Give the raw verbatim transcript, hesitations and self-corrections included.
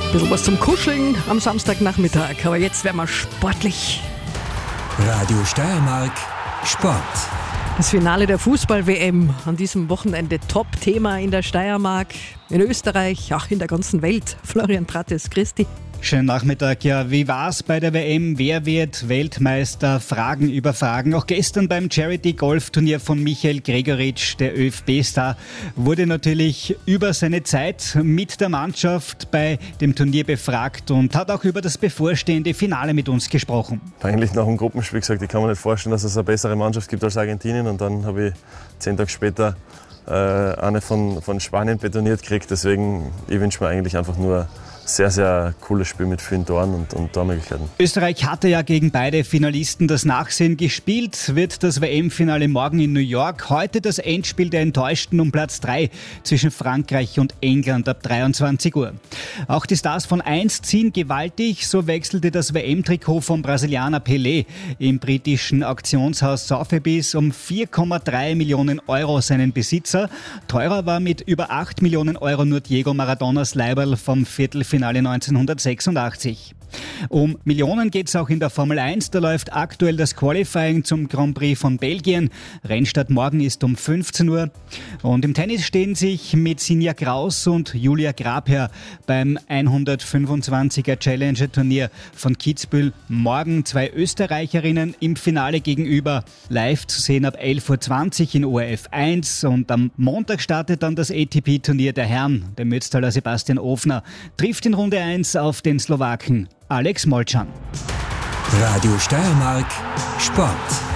Bisschen was zum Kuscheln am Samstagnachmittag, aber jetzt werden wir sportlich. Radio Steiermark Sport. Das Finale der Fußball-W M an diesem Wochenende Top-Thema in der Steiermark, in Österreich, auch in der ganzen Welt. Florian Prates, Christi. Schönen Nachmittag. Ja, wie war's bei der W M? Wer wird Weltmeister? Fragen über Fragen. Auch gestern beim Charity-Golf-Turnier von Michael Gregoritsch, der ÖFB-Star, wurde natürlich über seine Zeit mit der Mannschaft bei dem Turnier befragt und hat auch über das bevorstehende Finale mit uns gesprochen. Eigentlich nach dem Gruppenspiel gesagt, ich kann mir nicht vorstellen, dass es eine bessere Mannschaft gibt als Argentinien. Und dann habe ich zehn Tage später äh, eine von, von Spanien betoniert gekriegt. Deswegen, ich wünsche mir eigentlich einfach nur sehr, sehr cooles Spiel mit vielen Toren und, und Tormöglichkeiten. Österreich hatte ja gegen beide Finalisten das Nachsehen gespielt, wird das W M-Finale morgen in New York. Heute das Endspiel der Enttäuschten um Platz drei zwischen Frankreich und England ab dreiundzwanzig Uhr. Auch die Stars von eins ziehen gewaltig, so wechselte das W M-Trikot vom Brasilianer Pelé im britischen Auktionshaus Sotheby's um vier Komma drei Millionen Euro seinen Besitzer. Teurer war mit über acht Millionen Euro nur Diego Maradonas Leiberl vom Viertelfinale neunzehnhundertsechsundachtzig. Um Millionen geht es auch in der Formel eins. Da läuft aktuell das Qualifying zum Grand Prix von Belgien. Rennstart morgen ist um fünfzehn Uhr. Und im Tennis stehen sich mit Sinja Kraus und Julia Grabherr beim hundertfünfundzwanziger Challenger-Turnier von Kitzbühel morgen zwei Österreicherinnen im Finale gegenüber. Live zu sehen ab elf Uhr zwanzig in O R F eins. Und am Montag startet dann das A T P-Turnier der Herren. Der Mütztaler Sebastian Ofner trifft in Runde eins auf den Slowaken Alex Molcan. Radio Steiermark Sport.